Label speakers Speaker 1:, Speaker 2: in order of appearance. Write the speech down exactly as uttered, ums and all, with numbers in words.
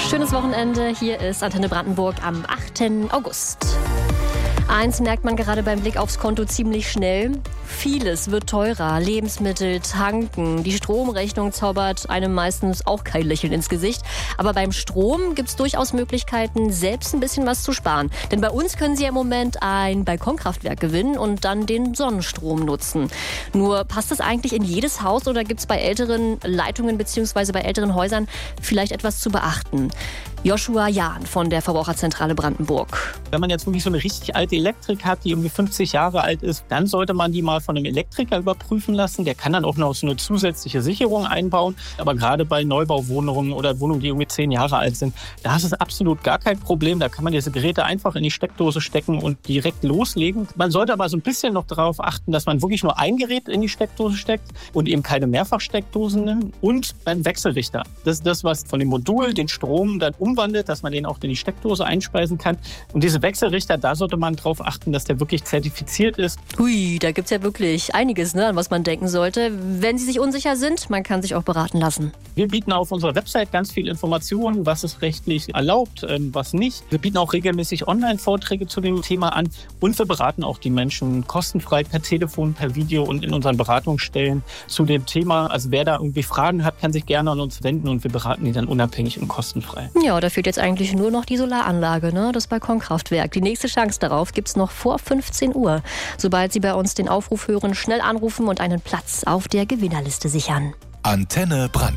Speaker 1: Schönes Wochenende. Hier ist Antenne Brandenburg am achten August. Eins merkt man gerade beim Blick aufs Konto ziemlich schnell. Vieles wird teurer. Lebensmittel, Tanken. Die Stromrechnung zaubert einem meistens auch kein Lächeln ins Gesicht. Aber beim Strom gibt es durchaus Möglichkeiten, selbst ein bisschen was zu sparen. Denn bei uns können Sie ja im Moment ein Balkonkraftwerk gewinnen und dann den Sonnenstrom nutzen. Nur passt das eigentlich in jedes Haus oder gibt es bei älteren Leitungen bzw. bei älteren Häusern vielleicht etwas zu beachten? Joshua Jahn von der Verbraucherzentrale Brandenburg.
Speaker 2: Wenn man jetzt wirklich so eine richtig alte Elektrik hat, die irgendwie fünfzig Jahre alt ist, dann sollte man die mal von einem Elektriker überprüfen lassen. Der kann dann auch noch so eine zusätzliche Sicherung einbauen. Aber gerade bei Neubauwohnungen oder Wohnungen, die irgendwie zehn Jahre alt sind, da ist es absolut gar kein Problem. Da kann man diese Geräte einfach in die Steckdose stecken und direkt loslegen. Man sollte aber so ein bisschen noch darauf achten, dass man wirklich nur ein Gerät in die Steckdose steckt und eben keine Mehrfachsteckdosen nimmt. Und beim Wechselrichter. Das ist das, was von dem Modul den Strom dann umwandelt, dass man den auch in die Steckdose einspeisen kann. Und diese Wechselrichter, da sollte man darauf achten, dass der wirklich zertifiziert ist.
Speaker 1: Hui, da gibt's ja wirklich einiges, ne, an was man denken sollte. Wenn Sie sich unsicher sind, man kann sich auch beraten lassen.
Speaker 2: Wir bieten auf unserer Website ganz viel Informationen, was ist rechtlich erlaubt, was nicht. Wir bieten auch regelmäßig Online-Vorträge zu dem Thema an und wir beraten auch die Menschen kostenfrei per Telefon, per Video und in unseren Beratungsstellen zu dem Thema. Also wer da irgendwie Fragen hat, kann sich gerne an uns wenden und wir beraten die dann unabhängig und kostenfrei.
Speaker 1: Ja, da fehlt jetzt eigentlich nur noch die Solaranlage, ne? Das Balkonkraftwerk. Die nächste Chance darauf gibt's noch vor fünfzehn Uhr. Sobald Sie bei uns den Aufruf hören, schnell anrufen und einen Platz auf der Gewinnerliste sichern.
Speaker 3: Antenne Brandenburg.